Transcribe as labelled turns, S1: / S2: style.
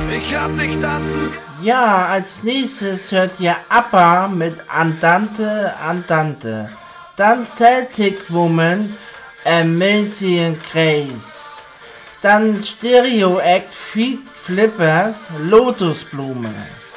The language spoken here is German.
S1: Ich hab dich tanzen.
S2: Ja, als nächstes hört ihr ABBA mit Andante, Andante. Dann Celtic Woman, Amazing Grace. Dann Stereo Act Feet Flippers, Lotusblume.